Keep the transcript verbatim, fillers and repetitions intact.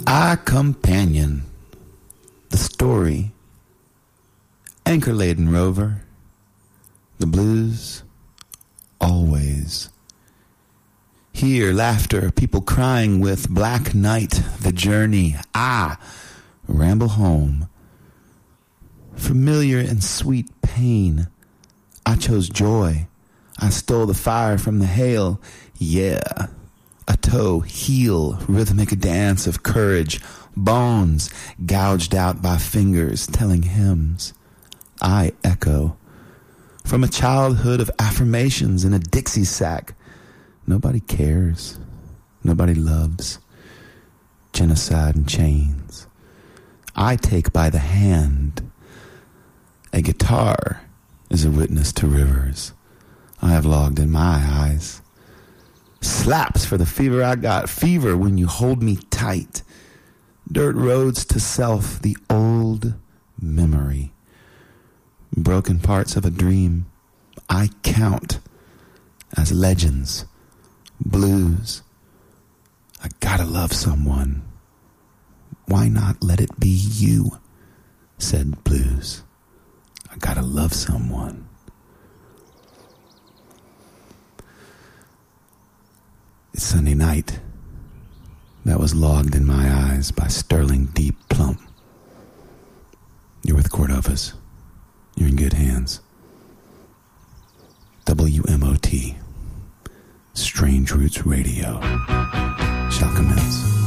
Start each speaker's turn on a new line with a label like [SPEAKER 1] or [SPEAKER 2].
[SPEAKER 1] Our companion, the story, anchor-laden rover, the blues, always. Here, laughter, people crying with black night, the journey, ah, ramble home. Familiar and sweet pain, I chose joy, I stole the fire from the hail, yeah. A toe, heel, rhythmic dance of courage, bones gouged out by fingers telling hymns. I echo. From a childhood of affirmations in a Dixie sack, nobody cares, nobody loves. Genocide and chains. I take by the hand. A guitar is a witness to rivers I have logged in my eyes. Slaps for the fever I got. Fever when you hold me tight. Dirt roads to self, the old memory. Broken parts of a dream I count as legends, blues. I gotta love someone. Why not let it be you, said blues. I gotta love someone. It's Sunday night. That was logged in my eyes by Sterling Deep Plump. You're with Cordovas. You're in good hands. W M O T, Strange Roots Radio, shall commence.